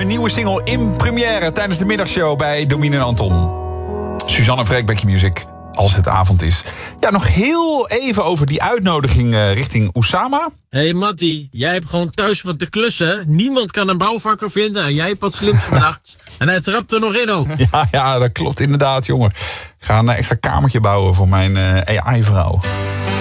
Hun nieuwe single in première tijdens de middagshow bij Domien en Anton. Suzanne Freek, Back Your Music, als het avond is. Ja, nog heel even over die uitnodiging richting Oussama. Hé Mattie, jij hebt gewoon thuis wat te klussen. Niemand kan een bouwvakker vinden en jij hebt wat slims bedacht. En hij trapt er nog in ook. Ja, dat klopt inderdaad, jongen. Ik ga een extra kamertje bouwen voor mijn AI-vrouw.